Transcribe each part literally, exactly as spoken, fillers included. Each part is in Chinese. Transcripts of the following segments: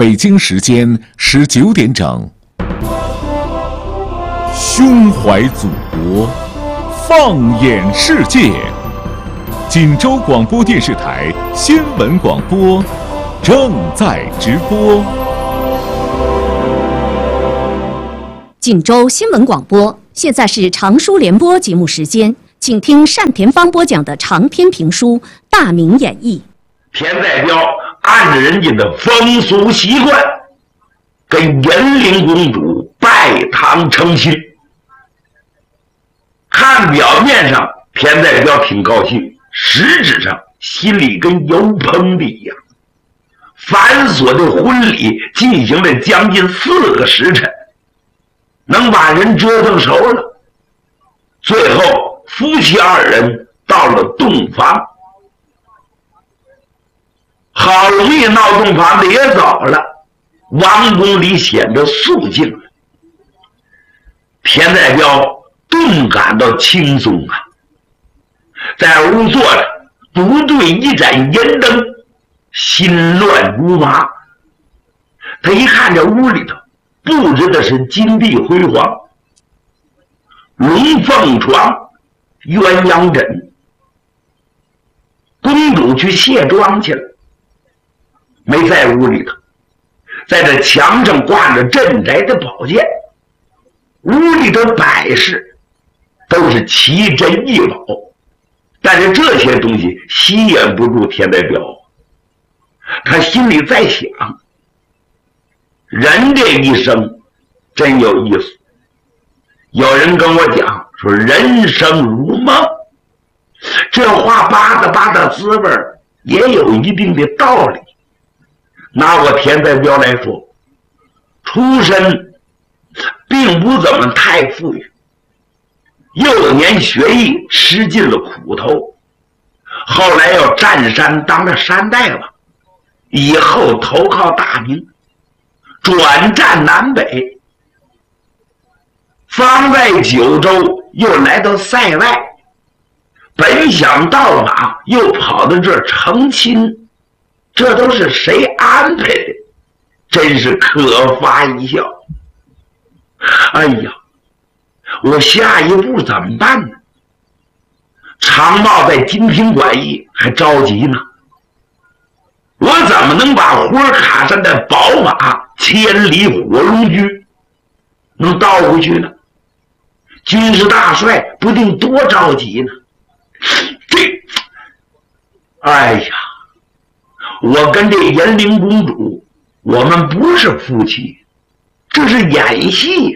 北京时间十九点整。胸怀祖国，放眼世界。锦州广播电视台新闻广播正在直播。 锦州新闻广播，现在是长书联播节目时间，请听单田芳播讲的长篇评书《大明演义》。 田代表按着人家的风俗习惯，跟延陵公主拜堂成亲。看表面上，田代表挺高兴，实质上心里跟油烹的一样。繁琐的婚礼进行了将近四个时辰，能把人折腾熟了。最后夫妻二人到了洞房，好容易闹洞房的也走了，王宫里显得肃静了。田代表顿感到轻松啊，在屋坐着，独对一盏烟灯，心乱如麻。他一看这屋里头布置的是金碧辉煌，龙凤床、鸳鸯枕，公主去卸妆去了，没在屋里头。在这墙上挂着镇宅的宝剑，屋里的摆饰都是奇珍异宝，但是这些东西吸引不住田代表。他心里在想，人这一生真有意思。有人跟我讲说人生如梦，这话吧嗒吧嗒滋味也有一定的道理。拿我田代表来说，出身并不怎么太富裕，幼年学艺吃尽了苦头，后来要占山当了山大王，以后投靠大明，转战南北，方在九州，又来到塞外，本想到哪又跑到这儿成亲，这都是谁安排的？真是可发一笑。哎呀，我下一步怎么办呢？常茂在金瓶馆驿还着急呢，我怎么能把活卡上的宝马千里火龙驹能倒回去呢？军事大帅不定多着急呢。这，哎呀，我跟这延陵公主，我们不是夫妻，这是演戏。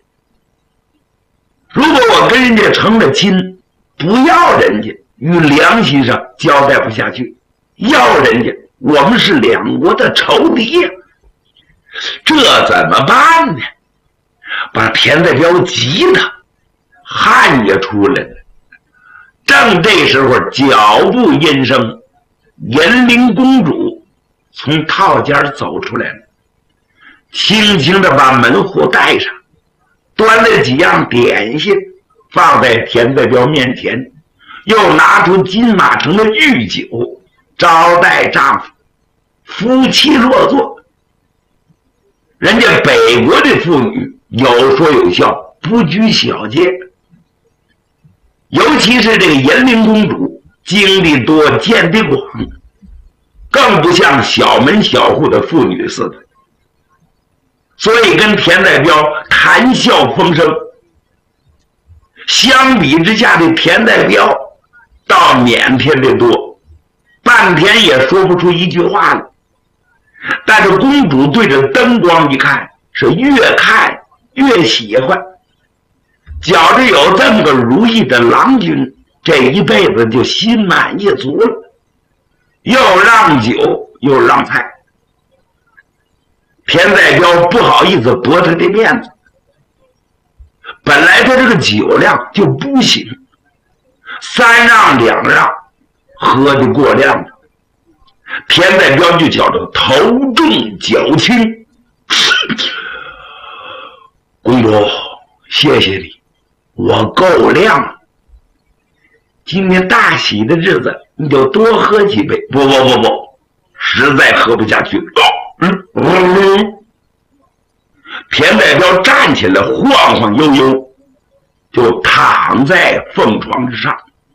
如果我跟人家成了亲，不要人家，与良心上交代不下去；要人家，我们是两国的仇敌呀，这怎么办呢？把田代表急的汗也出来了。正这时候，脚步音声，延陵公主从套间走出来了，轻轻地把门户带上，端了几样点心放在田代表面前，又拿出金马城的御酒招待丈夫，夫妻落座。人家北国的妇女有说有笑，不拘小节，尤其是这个延陵公主，经历多，见得广，更不像小门小户的妇女似的，所以跟田代表谈笑风生。相比之下的田代表倒腼腆的多，半天也说不出一句话来。但是公主对着灯光一看，是越看越喜欢，觉着有这么个如意的郎君，这一辈子就心满意足了，又让酒又让菜。田代表不好意思驳他的面子，本来他这个酒量就不行，三让两让，喝的过量了。田代表就觉着头重脚轻。公主，谢谢你，我够量了。今天大喜的日子，你就多喝几杯。不不不不，实在喝不下去了。 嗯嗯，田代表站起来，晃晃悠悠就躺在凤床之上。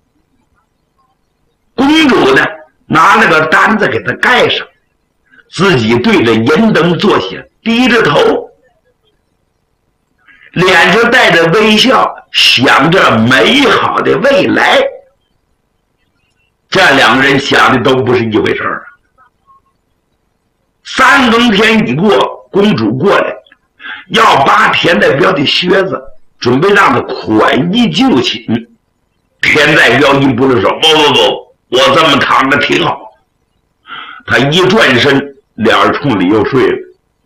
公主呢，拿了个单子给他盖上，自己对着银灯坐下，低着头，脸上带着微笑，想着美好的未来。这两个人想的都不是一回事儿。三更天一过，公主过来要扒田代表的靴子，准备让他宽衣就寝。田代表一不是说不不不，我这么躺着挺好。他一转身，脸冲里又睡了。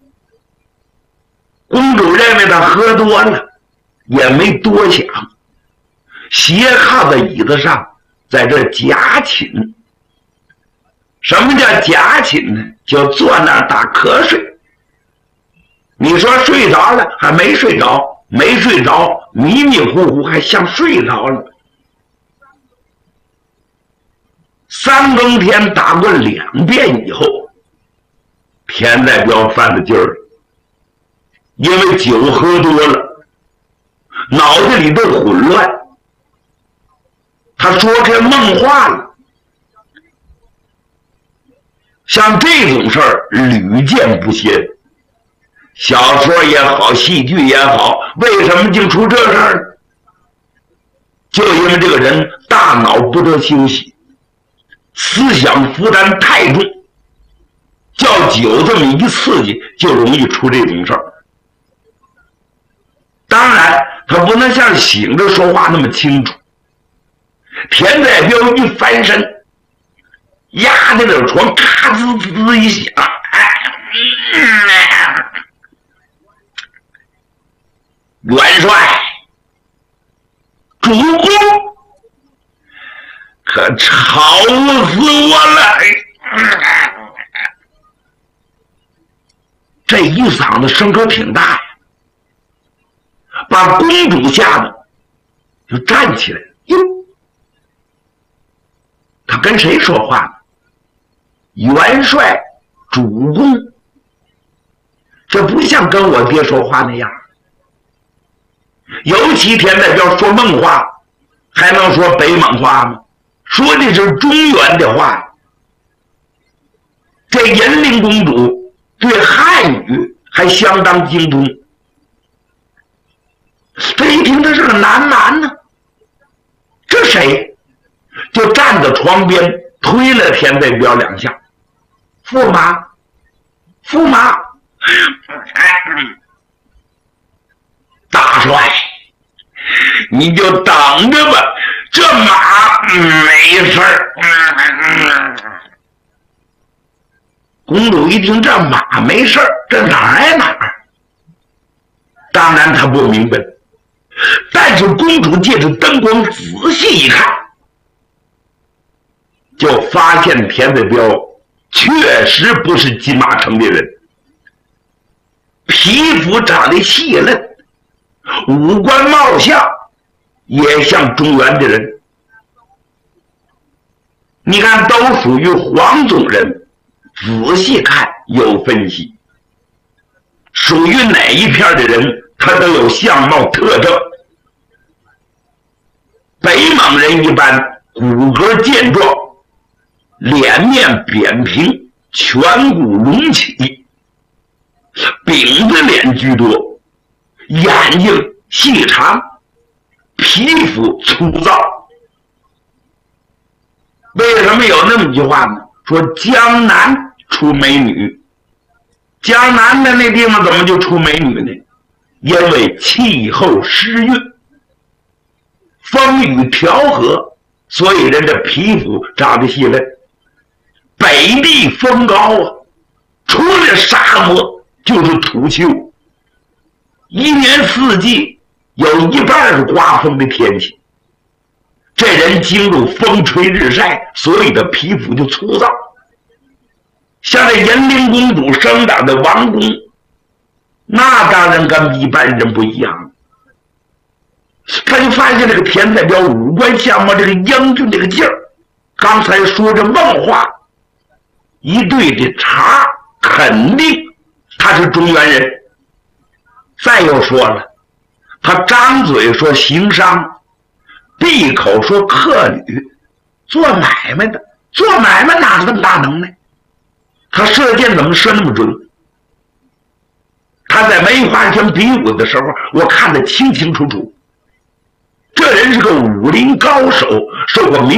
公主认为他喝多了，也没多想，斜靠在椅子上，在这假寝。什么叫假寝呢？就坐那儿打瞌睡。你说睡着了，还没睡着，没睡着，迷迷糊糊，还像睡着了。三更天打过两遍以后，田代表犯了劲儿了，因为酒喝多了，脑子里都混乱，他说开梦话了。像这种事儿屡见不鲜，小说也好，戏剧也好，为什么就出这事儿？就因为这个人大脑不得休息，思想负担太重，叫酒这么一刺激，就容易出这种事儿。当然他不能像醒着说话那么清楚。田代表一翻身，压在这床，咔吱吱一响，哎，元帅，主公，可吵死我了！这一嗓子声可挺大呀，把公主吓得就站起来。哟，他跟谁说话呢？元帅，主公，这不像跟我爹说话那样。尤其田代表说梦话，还能说北蒙话吗？说的是中原的话。这银陵公主对汉语还相当精通，这一听他是个男男呢，这谁？就站在床边推了田代表两下。驸马，驸马，大帅，你就等着吧，这马没事儿。公主一听这马没事儿，这哪儿呀哪儿？当然她不明白，但是公主借着灯光仔细一看，就发现田代表确实不是金马城的人，皮肤长得细嫩，五官貌相也像中原的人。你看，都属于黄种人，仔细看有分析，属于哪一片的人，他都有相貌特征。北蒙人一般骨骼健壮，脸面扁平，颧骨隆起，饼子脸居多，眼睛细长，皮肤粗糙。为什么有那么一句话呢？说江南出美女，江南的那地方怎么就出美女呢？因为气候湿润，风雨调和，所以人的皮肤长得细嫩。北地风高啊，除了沙漠就是土丘，一年四季有一半是刮风的天气。这人经入风吹日晒，所以的皮肤就粗糙。像这银陵公主生长的王宫，那当然跟一般人不一样。他就发现这个田代表五官相貌这个英俊这个劲儿，刚才说着梦话，一对的茬咔肯定他是中原人。再又说了，他张嘴说行商，闭口说客旅，做买卖的，做买卖哪是那么大能耐？他射箭怎么射那么准？他在梅花圈比武的时候，我看得清清楚楚。这人是个武林高手，受过名